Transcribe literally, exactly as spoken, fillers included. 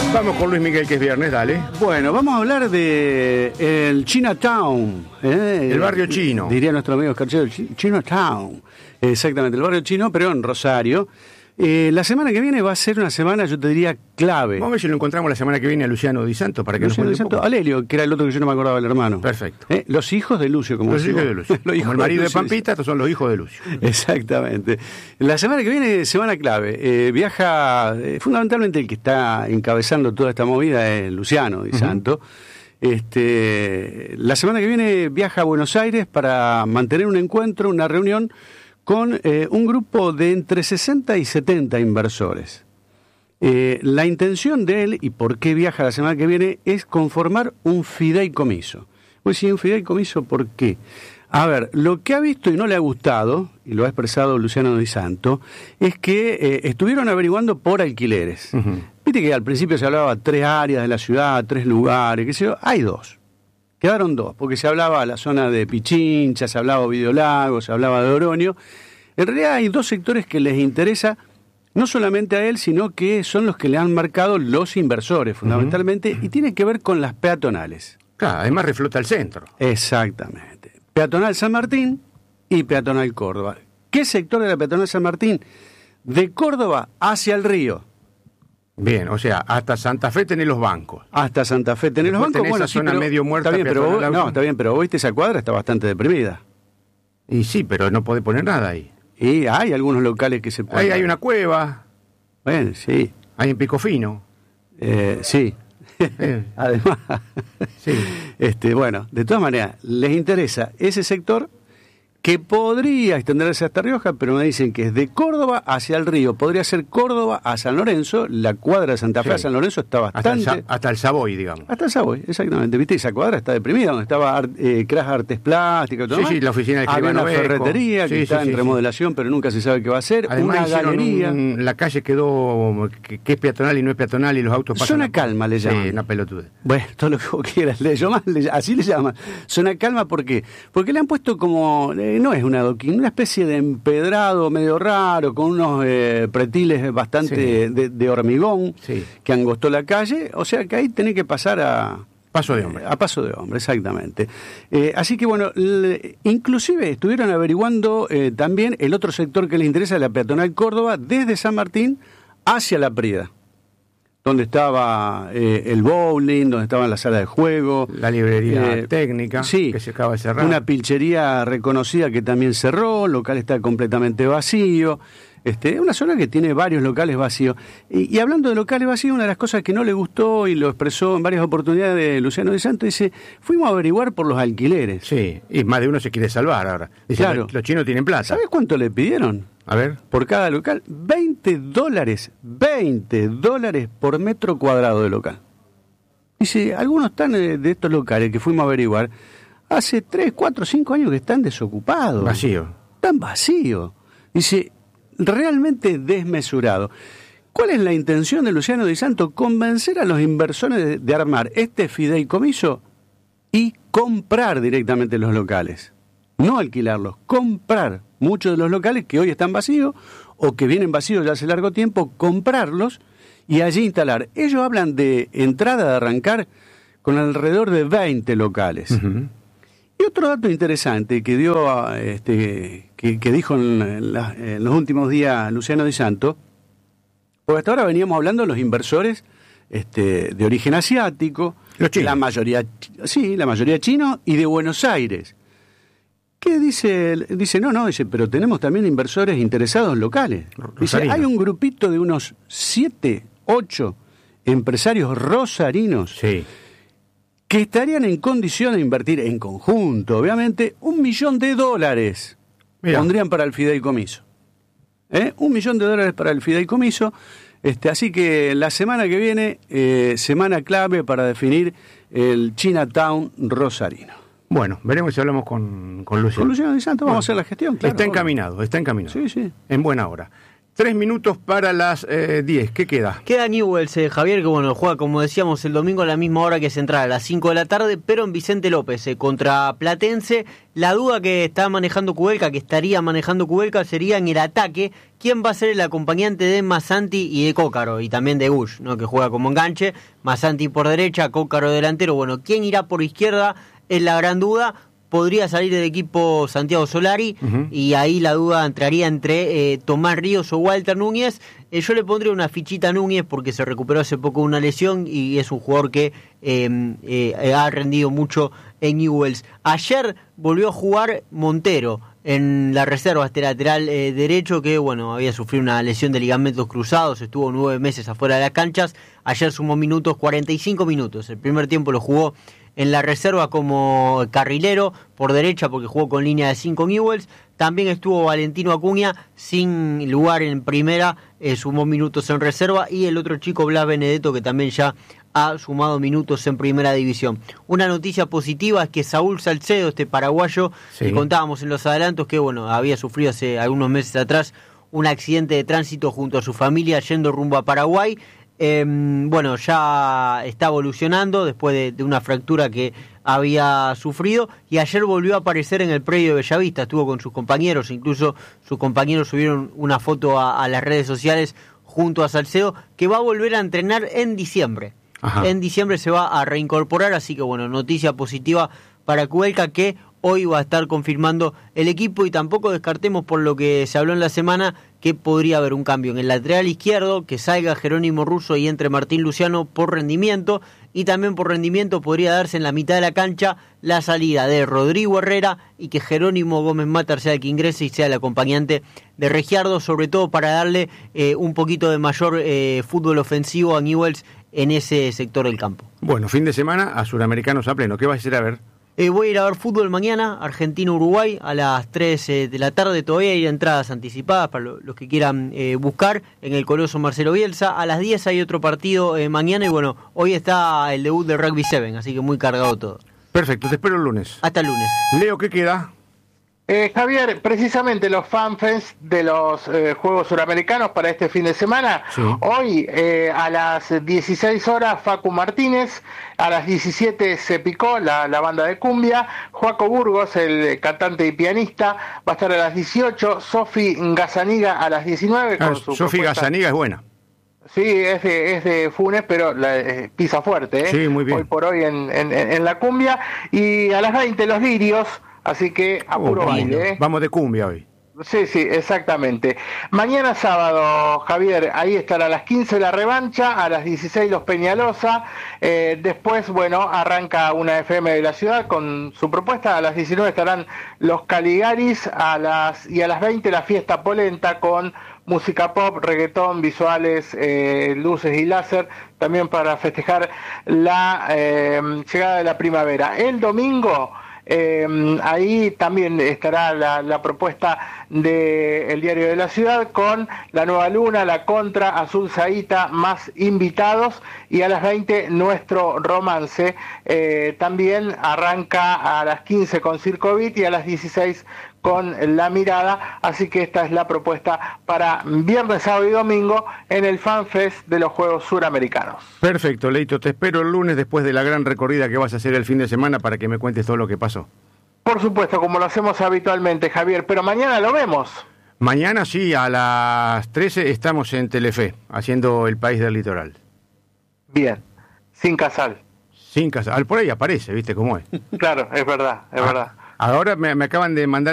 Vamos con Luis Miguel, que es viernes, dale. Bueno, vamos a hablar de el Chinatown, ¿eh? El barrio chino. Diría nuestro amigo Escarchero, el Chinatown. Exactamente, el barrio chino, pero en Rosario. Eh, la semana que viene va a ser una semana, yo te diría, clave. Vamos a ver si lo encontramos la semana que viene a Luciano Di Santo para que Luciano nos Di cuente un Santo, poco. Alelio, que era el otro que yo no me acordaba, el hermano. Perfecto. ¿Eh? Los hijos de Lucio, como Los decimos. hijos de Lucio. Los hijos Como el marido de, Lucio, Pampita, estos son los hijos de Lucio. Exactamente. La semana que viene, semana clave. Eh, viaja, eh, fundamentalmente el que está encabezando toda esta movida es Luciano Di Santo. Uh-huh. Este, la semana que viene viaja a Buenos Aires para mantener un encuentro, una reunión con eh, un grupo de entre sesenta y setenta inversores. Eh, la intención de él, y por qué viaja la semana que viene, es conformar un fideicomiso. Pues sí, un fideicomiso, ¿por qué? A ver, lo que ha visto y no le ha gustado, y lo ha expresado Luciano Di Santo, es que eh, estuvieron averiguando por alquileres. Uh-huh. Viste que al principio se hablaba de tres áreas de la ciudad, tres lugares, qué sé yo, hay dos. Quedaron dos, porque se hablaba de la zona de Pichincha, se hablaba de Videolago, se hablaba de Oroño. En realidad hay dos sectores que les interesa, no solamente a él, sino que son los que le han marcado los inversores, fundamentalmente, uh-huh. y tiene que ver con las peatonales. Claro, además reflota el centro. Exactamente. Peatonal San Martín y Peatonal Córdoba. ¿Qué sector de la Peatonal San Martín? De Córdoba hacia el río. Bien, o sea, hasta Santa Fe tenés los bancos. Hasta Santa Fe tenés los bancos. Tenés bueno, esa sí, zona pero, medio muerta. Está bien, pero vos, no, está bien, pero vos viste esa cuadra, está bastante deprimida. Y sí, pero no podés poner nada ahí. Y hay algunos locales que se pueden... Ahí hay una cueva. Bueno, sí. Hay en Picofino. Eh, sí. Eh. Además, sí. Este, bueno, de todas maneras, les interesa ese sector que podría extenderse hasta Rioja, pero me dicen que es de Córdoba hacia el río. Podría ser Córdoba a San Lorenzo. La cuadra de Santa Fe sí. a San Lorenzo está bastante... Hasta el, hasta el Savoy, digamos. Hasta el Savoy, exactamente. ¿Viste? Esa cuadra está deprimida, donde estaba eh, Crash Artes Plásticas y todo Sí, más. sí, la oficina de Había una Beco. ferretería que sí, está sí, en sí, remodelación, sí. pero nunca se sabe qué va a hacer. Además, una galería. Un, la calle quedó que, que es peatonal y no es peatonal y los autos pasan... Zona calma le llaman. Sí, una pelotuda. Bueno, todo lo que vos quieras. Le llaman, le, así le llaman. Zona calma, ¿por qué? Porque le han puesto como... Eh, no es una adoquín, una especie de empedrado medio raro, con unos eh, pretiles bastante sí. de, de hormigón sí. que angostó la calle, o sea que ahí tenés que pasar a... Paso de hombre. A paso de hombre, exactamente. Eh, así que bueno, le, inclusive estuvieron averiguando eh, también el otro sector que les interesa, la peatonal Córdoba, desde San Martín hacia La Prida, donde estaba eh, el bowling, donde estaban las salas de juego. La librería eh, técnica, sí, que se acaba de cerrar. Una pilchería reconocida que también cerró, el local está completamente vacío. Este, una zona que tiene varios locales vacíos. Y, y hablando de locales vacíos, una de las cosas que no le gustó y lo expresó en varias oportunidades de Luciano Di Santo, dice, fuimos a averiguar por los alquileres. Sí, y más de uno se quiere salvar ahora. Dice, claro. Los chinos tienen plata. ¿Sabes cuánto le pidieron? A ver. Por cada local, veinte dólares, veinte dólares por metro cuadrado de local. Dice, algunos están de estos locales que fuimos a averiguar, hace tres, cuatro, cinco años que están desocupados. Vacío. Están vacíos. Dice, realmente desmesurado. ¿Cuál es la intención de Luciano Di Santo? Convencer a los inversores de, de armar este fideicomiso y comprar directamente los locales. No alquilarlos, comprar muchos de los locales que hoy están vacíos o que vienen vacíos ya hace largo tiempo, comprarlos y allí instalar. Ellos hablan de entrada, de arrancar, con alrededor de veinte locales. Uh-huh. Y otro dato interesante que dio, este, que, que dijo en, la, en los últimos días Luciano Di Santo, porque hasta ahora veníamos hablando de los inversores este, de origen asiático, los chinos. la mayoría, sí, la mayoría chino y de Buenos Aires. ¿Qué dice? Dice, no, no, dice, pero tenemos también inversores interesados locales. Dice, hay un grupito de unos siete, ocho empresarios rosarinos sí. que estarían en condición de invertir en conjunto, obviamente, un millón de dólares. Mirá. Pondrían para el fideicomiso. ¿Eh? Un millón de dólares para el fideicomiso. Este, así que la semana que viene, eh, semana clave para definir el Chinatown rosarino. Bueno, veremos si hablamos con, con Luciano. Con Luciano Di Santo vamos bueno, a hacer la gestión, claro. Está encaminado, está encaminado. Sí, sí. En buena hora. Tres minutos para las eh, diez. ¿Qué queda? Queda Newell's, eh, Javier, que bueno, juega, como decíamos, el domingo a la misma hora que Central, a las cinco de la tarde, pero en Vicente López, eh, contra Platense. La duda que está manejando Kubelka, que estaría manejando Kubelka, sería en el ataque, quién va a ser el acompañante de Massanti y de Cócaro, y también de Bush, ¿no?, que juega como enganche. Massanti por derecha, Cócaro delantero. Bueno, quién irá por izquierda es la gran duda. Podría salir del equipo Santiago Solari, uh-huh. y ahí la duda entraría entre eh, Tomás Ríos o Walter Núñez. Eh, yo le pondría una fichita a Núñez porque se recuperó hace poco de una lesión y es un jugador que eh, eh, ha rendido mucho en Newell's. Ayer volvió a jugar Montero en la reserva, este lateral eh, derecho que bueno había sufrido una lesión de ligamentos cruzados, estuvo nueve meses afuera de las canchas. Ayer sumó minutos, cuarenta y cinco minutos. El primer tiempo lo jugó en la reserva como carrilero por derecha porque jugó con línea de cinco Newell's. También estuvo Valentino Acuña sin lugar en primera, eh, sumó minutos en reserva, y el otro chico Blas Benedetto que también ya ha sumado minutos en primera división. Una noticia positiva es que Saúl Salcedo, este paraguayo, sí. que contábamos en los adelantos que bueno había sufrido hace algunos meses atrás un accidente de tránsito junto a su familia yendo rumbo a Paraguay. Eh, bueno, ya está evolucionando después de, de una fractura que había sufrido, y ayer volvió a aparecer en el predio de Bellavista, estuvo con sus compañeros, incluso sus compañeros subieron una foto a, a las redes sociales junto a Salcedo, que va a volver a entrenar en diciembre. Ajá. En diciembre se va a reincorporar, así que bueno, noticia positiva para Kubelka, que hoy va a estar confirmando el equipo, y tampoco descartemos, por lo que se habló en la semana, que podría haber un cambio en el lateral izquierdo, que salga Jerónimo Russo y entre Martín Luciano por rendimiento, y también por rendimiento podría darse en la mitad de la cancha la salida de Rodrigo Herrera y que Jerónimo Gómez Matar sea el que ingrese y sea el acompañante de Regiardo, sobre todo para darle eh, un poquito de mayor eh, fútbol ofensivo a Newell's en ese sector del campo. Bueno, fin de semana a Suramericanos a pleno. ¿Qué vas a hacer a ver? Eh, voy a ir a ver fútbol mañana, Argentina-Uruguay, a las tres eh, de la tarde. Todavía hay entradas anticipadas para lo, los que quieran eh, buscar en el Coloso Marcelo Bielsa. A las diez hay otro partido eh, mañana, y bueno, hoy está el debut de Rugby siete, así que muy cargado todo. Perfecto, te espero el lunes. Hasta el lunes. Leo, ¿qué queda? Eh, Javier, precisamente los fanfests de los eh, Juegos Suramericanos para este fin de semana. Sí. Hoy eh, a las dieciséis horas Facu Martínez, a las diecisiete se picó la, la banda de cumbia, Joaco Burgos, el cantante y pianista, va a estar a las dieciocho, Sofi Gazaniga a las diecinueve. Ah, Sofi Gazaniga es buena. Sí, es de, es de Funes, pero la, eh, pisa fuerte, ¿eh? Sí, muy bien. Hoy por hoy en, en, en la cumbia. Y a las veinte los Lirios. Así que a puro oh, baile, ¿eh? Vamos de cumbia hoy. Sí, sí, exactamente. Mañana sábado, Javier, ahí estará a las quince la revancha, a las dieciséis los Peñalosa. Eh, después, bueno, arranca una F M de la ciudad con su propuesta. A las diecinueve estarán los Caligaris, a las y a las veinte la fiesta polenta con música pop, reggaetón, visuales, eh, luces y láser, también para festejar la eh, llegada de la primavera. El domingo, Eh, ahí también estará la, la propuesta del Diario de la Ciudad con La Nueva Luna, La Contra, Azul Saíta, más invitados, y a las veinte Nuestro Romance. Eh, también arranca a las quince con Circo Beat y a las dieciséis con La Mirada, así que esta es la propuesta para viernes, sábado y domingo en el FanFest de los Juegos Suramericanos. Perfecto, Leito, te espero el lunes después de la gran recorrida que vas a hacer el fin de semana para que me cuentes todo lo que pasó. Por supuesto, como lo hacemos habitualmente, Javier, pero mañana lo vemos. Mañana sí, a las trece estamos en Telefe, haciendo El País del Litoral. Bien, sin Casal. Sin Casal, por ahí aparece, ¿viste cómo es? Claro, es verdad, es ah, verdad. Ahora me, me acaban de mandar